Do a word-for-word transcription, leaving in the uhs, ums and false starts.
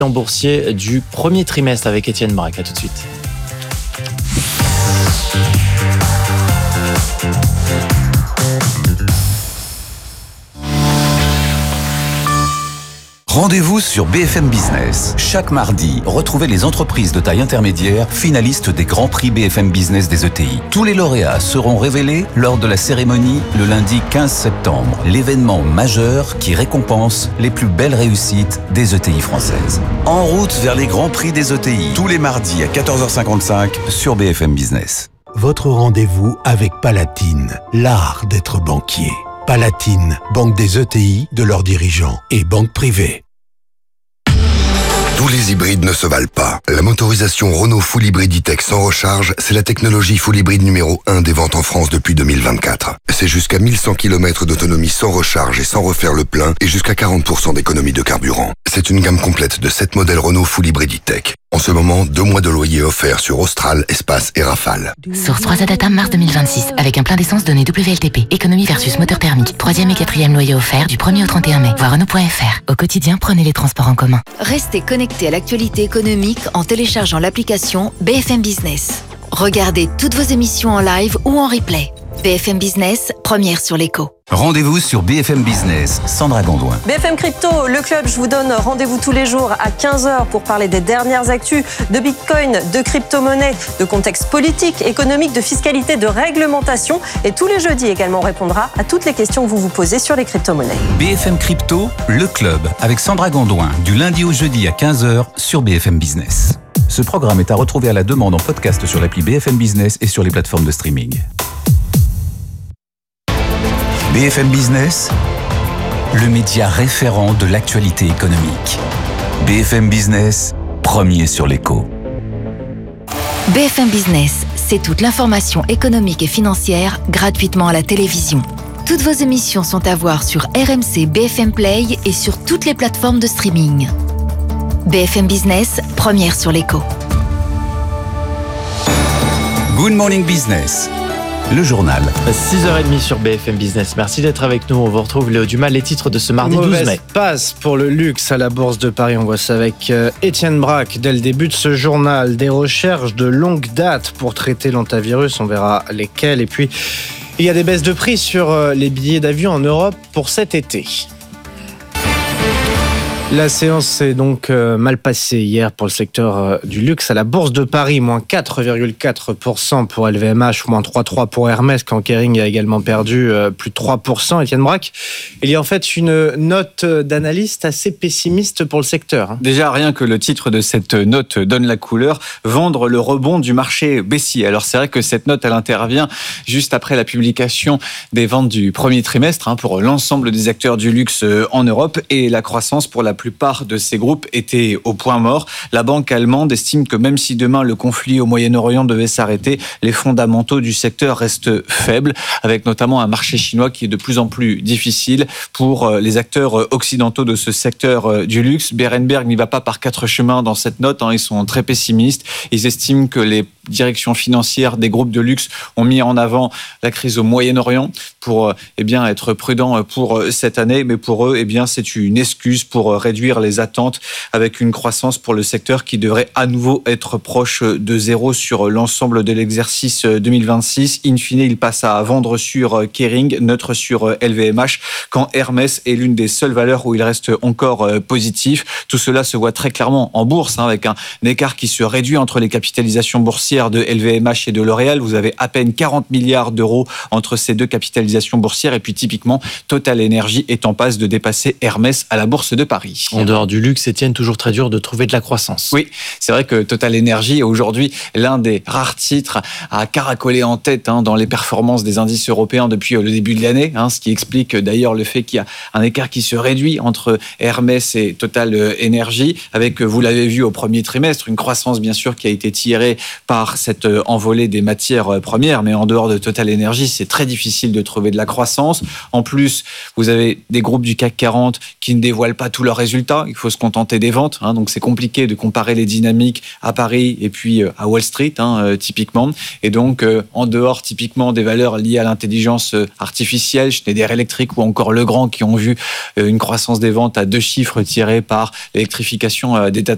En boursier du premier trimestre avec Étienne Braque. À tout de suite. Rendez-vous sur B F M Business. Chaque mardi, retrouvez les entreprises de taille intermédiaire finalistes des Grands Prix B F M Business des E T I. Tous les lauréats seront révélés lors de la cérémonie le lundi quinze septembre. L'événement majeur qui récompense les plus belles réussites des E T I françaises. En route vers les Grands Prix des E T I. Tous les mardis à quatorze heures cinquante-cinq sur B F M Business. Votre rendez-vous avec Palatine, l'art d'être banquier. Palatine, banque des E T I, de leurs dirigeants et banque privée. Tous les hybrides ne se valent pas. La motorisation Renault Full Hybrid E-Tech sans recharge, c'est la technologie full hybride numéro un des ventes en France depuis deux mille vingt-quatre. C'est jusqu'à mille cent kilomètres d'autonomie sans recharge et sans refaire le plein et jusqu'à quarante pour cent d'économie de carburant. C'est une gamme complète de sept modèles Renault Full Hybrid E-Tech. En ce moment, deux mois de loyer offerts sur Austral, Espace et Rafale. Source trois A Data mars deux mille vingt-six, avec un plein d'essence donné W L T P. Économie versus moteur thermique. Troisième et quatrième loyer offert du premier au trente et un mai. Voir Renault point F R. Au quotidien, prenez les transports en commun. Restez connecté à l'actualité économique en téléchargeant l'application B F M Business. Regardez toutes vos émissions en live ou en replay. B F M Business, première sur l'écho. Rendez-vous sur B F M Business, Sandra Gondouin. B F M Crypto, le club, je vous donne rendez-vous tous les jours à quinze heures pour parler des dernières actus de Bitcoin, de crypto-monnaie, de contexte politique, économique, de fiscalité, de réglementation. Et tous les jeudis également, on répondra à toutes les questions que vous vous posez sur les crypto-monnaies. B F M Crypto, le club, avec Sandra Gondouin, du lundi au jeudi à quinze heures sur B F M Business. Ce programme est à retrouver à la demande en podcast sur l'appli B F M Business et sur les plateformes de streaming. B F M Business, le média référent de l'actualité économique. B F M Business, premier sur l'écho. B F M Business, c'est toute l'information économique et financière gratuitement à la télévision. Toutes vos émissions sont à voir sur R M C B F M Play et sur toutes les plateformes de streaming. B F M Business, première sur l'écho. Good Morning Business, le journal. six heures trente sur B F M Business. Merci d'être avec nous. On vous retrouve Léo Dumas, les titres de ce mardi douze mai. Passe pour le luxe à la Bourse de Paris. On voit ça avec Étienne Braque. Dès le début de ce journal, des recherches de longue date pour traiter l'hantavirus. On verra lesquelles. Et puis, il y a des baisses de prix sur les billets d'avion en Europe pour cet été. La séance s'est donc mal passée hier pour le secteur du luxe à la Bourse de Paris, moins quatre virgule quatre pour cent pour L V M H, moins trois virgule trois pour pour Hermès, quand Kering a également perdu plus de trois pour cent. Étienne Braque, il y a en fait une note d'analyste assez pessimiste pour le secteur. Déjà, rien que le titre de cette note donne la couleur, vendre le rebond du marché baissier. Alors c'est vrai que cette note, elle intervient juste après la publication des ventes du premier trimestre hein, pour l'ensemble des acteurs du luxe en Europe, et la croissance pour la plupart de ces groupes était au point mort. La banque allemande estime que même si demain le conflit au Moyen-Orient devait s'arrêter, les fondamentaux du secteur restent faibles, avec notamment un marché chinois qui est de plus en plus difficile pour les acteurs occidentaux de ce secteur du luxe. Berenberg n'y va pas par quatre chemins dans cette note, hein, ils sont très pessimistes. Ils estiment que les directions financières des groupes de luxe ont mis en avant la crise au Moyen-Orient pour eh bien, être prudents pour cette année, mais pour eux, eh bien, c'est une excuse pour réduire les attentes avec une croissance pour le secteur qui devrait à nouveau être proche de zéro sur l'ensemble de l'exercice deux mille vingt-six. In fine, il passe à vendre sur Kering, neutre sur L V M H, quand Hermès est l'une des seules valeurs où il reste encore positif. Tout cela se voit très clairement en bourse, hein, avec un écart qui se réduit entre les capitalisations boursières de L V M H et de L'Oréal. Vous avez à peine quarante milliards d'euros entre ces deux capitalisations boursières, et puis typiquement Total Energy est en passe de dépasser Hermès à la Bourse de Paris. En dehors du luxe, Étienne, toujours très dur de trouver de la croissance. Oui, c'est vrai que Total Energy est aujourd'hui l'un des rares titres à caracoler en tête hein, dans les performances des indices européens depuis le début de l'année, hein, ce qui explique d'ailleurs le fait qu'il y a un écart qui se réduit entre Hermès et Total Energy, avec, vous l'avez vu au premier trimestre, une croissance bien sûr qui a été tirée par cette envolée des matières premières, mais en dehors de Total Energy, c'est très difficile de trouver de la croissance. En plus, vous avez des groupes du C A C quarante qui ne dévoilent pas tous leurs résultats. Il faut se contenter des ventes, hein, donc c'est compliqué de comparer les dynamiques à Paris et puis à Wall Street, hein, euh, typiquement. Et donc, euh, en dehors typiquement des valeurs liées à l'intelligence artificielle, Schneider Electric ou encore Legrand qui ont vu euh, une croissance des ventes à deux chiffres tirés par l'électrification euh, des data